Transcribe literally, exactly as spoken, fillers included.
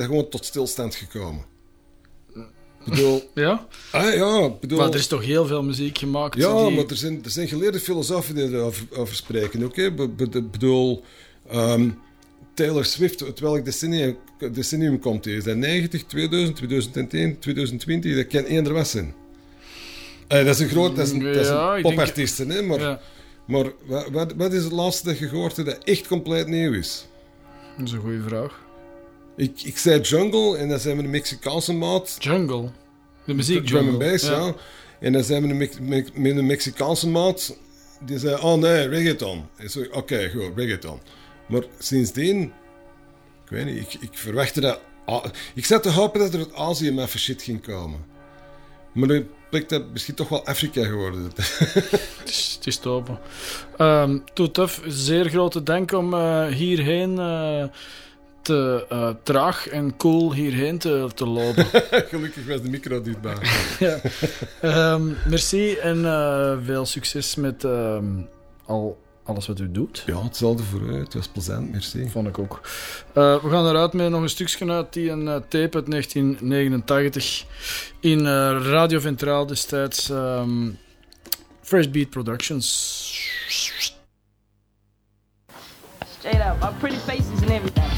gewoon tot stilstand gekomen. Ik bedoel... Ja? Ah, ja, bedoel... Maar er is toch heel veel muziek gemaakt? Ja, die... maar er zijn, er zijn geleerde filosofen die erover over spreken. Oké, ik bedoel... Um, Taylor Swift, uit welk decennium, decennium komt hij? Is dat negentig, tweeduizend, tweeduizend één, tweeduizend twintig? Dat kan eender was zijn. Uh, dat is een groot... Dat is een, dat is Ja, een popartiest, denk... hè? Maar, ja. maar wat, wat is het laatste dat je gehoord hebt dat echt compleet nieuw is? Dat is een goede vraag. Ik, ik zei Jungle en dan zijn we een Mexicaanse maat. Jungle? De muziek Drum Jungle? and bass, ja. ja. En dan zijn we een, Me- Me- met een Mexicaanse maat. Die zei, oh nee, reggaeton. Oké, okay, goed, reggaeton. Maar sindsdien... Ik weet niet, ik, ik verwachtte dat... Ah, ik zat te hopen dat er uit Azië met shit ging komen. Maar dan blijkt dat misschien toch wel Afrika geworden. Het is, het is te open. Um, Too Tough, zeer grote dank om uh, hierheen... Uh, te uh, traag en cool hierheen te, te lopen. Gelukkig was de micro dichtbij. ja. um, merci en uh, veel succes met um, al alles wat u doet. Ja, hetzelfde voor u. Het was plezant, merci. Vond ik ook. Uh, we gaan eruit met nog een stukje uit die een uh, tape uit negentien negenentachtig in uh, Radio Ventraal destijds. Um, Fresh Beat Productions. Straight up, my pretty face is and everything.